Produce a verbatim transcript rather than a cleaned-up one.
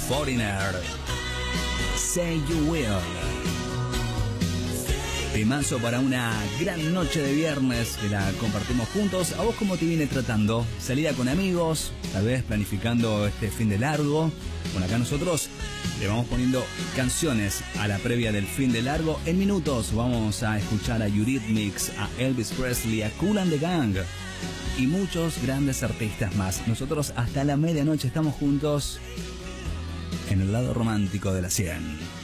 Foreigner, Say You Will. Temazo para una gran noche de viernes que la compartimos juntos. ¿A vos cómo te viene tratando? Salida con amigos, tal vez planificando este fin de largo. Bueno, acá nosotros le vamos poniendo canciones a la previa del fin de largo. En minutos vamos a escuchar a Eurythmics, a Elvis Presley, a Kool and the Gang y muchos grandes artistas más. Nosotros hasta la medianoche estamos juntos en el lado romántico de la cien.